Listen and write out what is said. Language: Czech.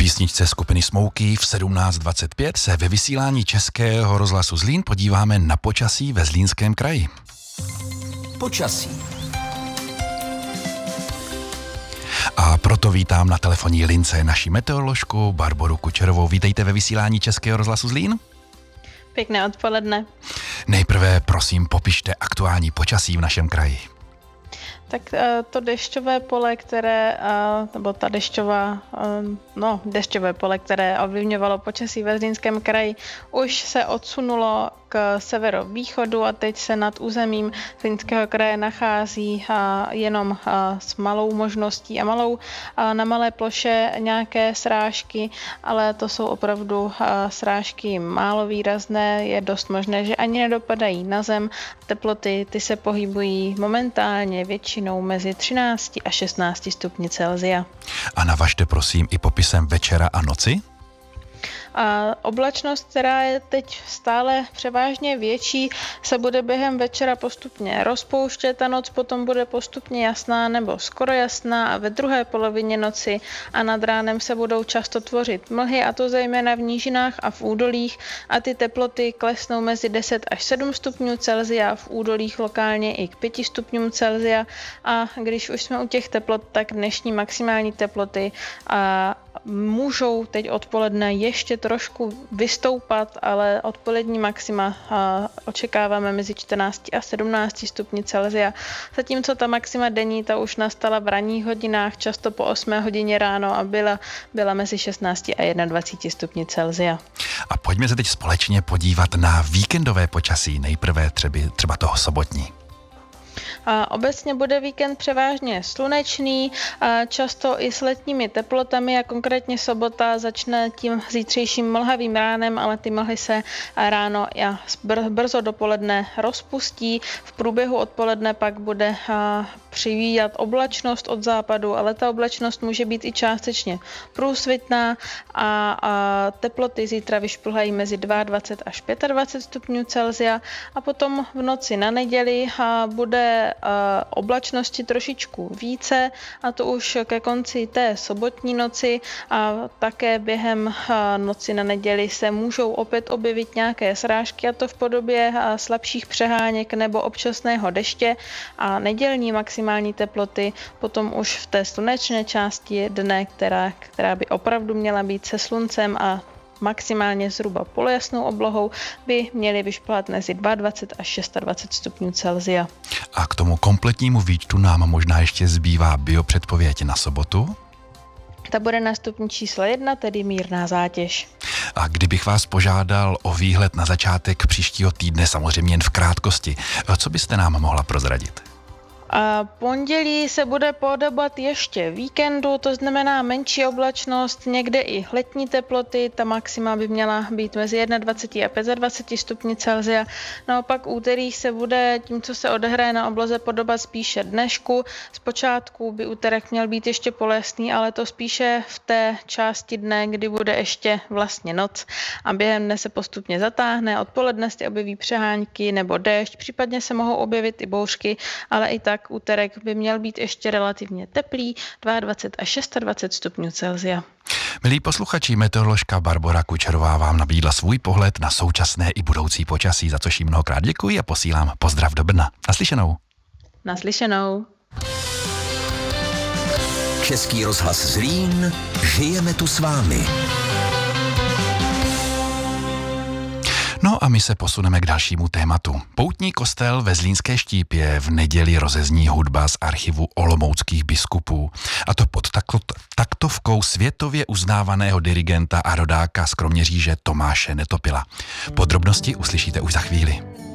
písničce skupiny Smokey v 17:25 se ve vysílání Českého rozhlasu Zlín podíváme na počasí ve Zlínském kraji. Počasí. A proto vítám na telefonní lince naši meteoroložku Barboru Kučerovou. Vítejte ve vysílání Českého rozhlasu Zlín. Pěkné odpoledne. Nejprve prosím popište aktuální počasí v našem kraji. Tak to dešťové pole, dešťové pole, které ovlivňovalo počasí ve Zlínském kraji, už se odsunulo k severovýchodu a teď se nad územím Zlínského kraje nachází jenom s malou možností a na malé ploše nějaké srážky, ale to jsou opravdu srážky málo výrazné, je dost možné, že ani nedopadají na zem. Teploty ty se pohybují momentálně většinou mezi 13 a 16 stupni Celsia. A navažte prosím i popisem večera a noci. A oblačnost, která je teď stále převážně větší, se bude během večera postupně rozpouštět a noc potom bude postupně jasná nebo skoro jasná a ve druhé polovině noci a nad ránem se budou často tvořit mlhy, a to zejména v nížinách a v údolích, a ty teploty klesnou mezi 10 až 7 stupňů Celsia, v údolích lokálně i k 5 stupňům Celsia. A když už jsme u těch teplot, tak dnešní maximální teploty můžou teď odpoledne ještě trošku vystoupat, ale odpolední maxima očekáváme mezi 14 a 17 stupni Celsia. Zatímco ta maxima denní, ta už nastala v ranních hodinách, často po 8 hodině ráno a byla mezi 16 a 21 stupni Celsia. A pojďme se teď společně podívat na víkendové počasí, nejprve třeba toho sobotní. Obecně bude víkend převážně slunečný, často i s letními teplotami a konkrétně sobota začne tím zítřejším mlhavým ránem, ale ty mlhy se ráno a brzo dopoledne rozpustí. V průběhu odpoledne pak bude přivídat oblačnost od západu, ale ta oblačnost může být i částečně průsvitná a teploty zítra vyšplhají mezi 22 až 25 stupňů Celsia a potom v noci na neděli bude oblačnosti trošičku více, a to už ke konci té sobotní noci, a také během noci na neděli se můžou opět objevit nějaké srážky, a to v podobě slabších přeháněk nebo občasného deště, a nedělní maximální teploty potom už v té slunečné části dne, která by opravdu měla být se sluncem a maximálně zhruba polojasnou oblohou, by měly vyšplhat mezi 22 až 26 stupňů Celsia. A k tomu kompletnímu výčtu nám možná ještě zbývá biopředpověď na sobotu. Ta bude na stupni číslo 1, tedy mírná zátěž. A kdybych vás požádal o výhled na začátek příštího týdne, samozřejmě jen v krátkosti, co byste nám mohla prozradit? Pondělí se bude podobat ještě víkendu, to znamená menší oblačnost, někde i letní teploty, ta maxima by měla být mezi 21 a 25 stupni Celsia. Naopak úterý se bude tím, co se odehraje na obloze, podobat spíše dnešku. Zpočátku by úterek měl být ještě polesný, ale to spíše v té části dne, kdy bude ještě vlastně noc, a během dne se postupně zatáhne, odpoledne se objeví přehánky nebo déšť, případně se mohou objevit i bouřky, ale i tak úterek by měl být ještě relativně teplý, 22 až 26 stupňů Celsia. Milí posluchači, meteoroložka Barbora Kučerová vám nabídla svůj pohled na současné i budoucí počasí, za což jí mnohokrát děkuji a posílám pozdrav do Brna. Naslyšenou. Naslyšenou. Český rozhlas Zlín, žijeme tu s vámi. No a my se posuneme k dalšímu tématu. Poutní kostel ve Zlínské Štípě v neděli rozezní hudba z archivu olomouckých biskupů. A to pod taktovkou světově uznávaného dirigenta a rodáka z Kroměříže Tomáše Netopila. Podrobnosti uslyšíte už za chvíli.